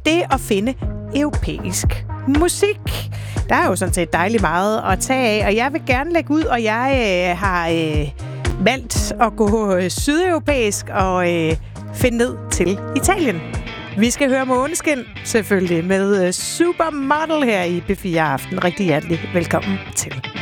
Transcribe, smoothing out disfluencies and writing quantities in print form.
det at finde europæisk musik. Der er jo sådan set dejligt meget at tage af, og jeg vil gerne lægge ud, og jeg har valgt at gå sydeuropæisk og finde ned til Italien. Vi skal høre Måneskin, selvfølgelig, med Supermodel her i B4 Aften. Rigtig hjertelig velkommen til.